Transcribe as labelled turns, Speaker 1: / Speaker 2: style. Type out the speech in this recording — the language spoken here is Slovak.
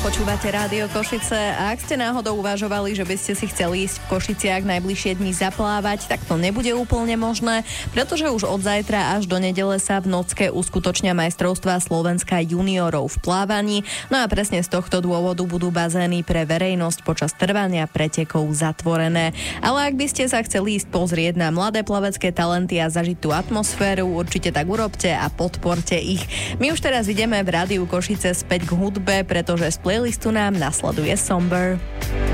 Speaker 1: Počúvate Rádio Košice a ak ste náhodou uvažovali, že by ste si chceli ísť v Košiciach najbližšie dni zaplávať, tak to nebude úplne možné, pretože už od zajtra až do nedele sa v Nocke uskutočnia majstrovstvá Slovenska juniorov v plávaní. No a presne z tohto dôvodu budú bazény pre verejnosť počas trvania pretekov zatvorené. Ale ak by ste sa chceli ísť pozrieť na mladé plavecké talenty a zažiť tú atmosféru, určite tak urobte a podporte ich. My už teraz ideme v Rádiu Košice späť k hudbe, pretože z playlistu nám nasleduje Somber.